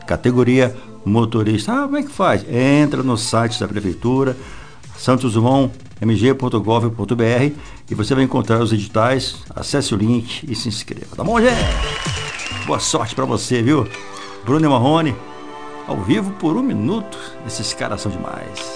categoria motorista. Como é que faz? Entra no site da prefeitura, santosjoãomg.gov.br, e você vai encontrar os editais. Acesse o link e se inscreva. Tá bom, gente? Boa sorte pra você, viu? Bruno e Marrone, ao vivo por 1 minuto. Esses caras são demais.